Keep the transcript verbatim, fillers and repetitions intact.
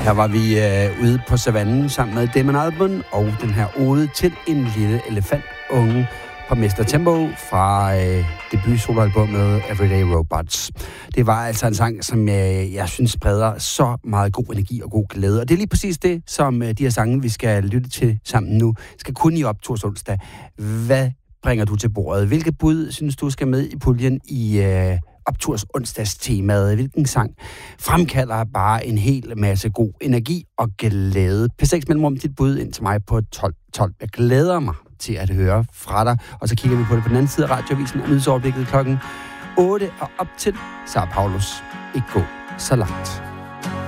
Her var vi øh, ude på savannen sammen med Damon Albarn og den her ode til en lille elefantunge på mister Tempo fra øh, debutsoloalbummet Everyday Robots. Det var altså en sang, som øh, jeg synes spreder så meget god energi og god glæde. Og det er lige præcis det, som øh, de her sange, vi skal lytte til sammen nu, skal kunne i optursonsdag. Hvad bringer du til bordet? Hvilke bud synes du skal med i puljen i øh, opturs onsdagstemaet? Hvilken sang fremkalder bare en hel masse god energi og glæde? P seks mellemrum dit bud ind til mig på tolv tolv. Jeg glæder mig til at høre fra dig, og så kigger vi på det på den anden side af radioavisen og nyhedsoverblikket klokken otte og op til Sao Paulos. Ikke gå så langt.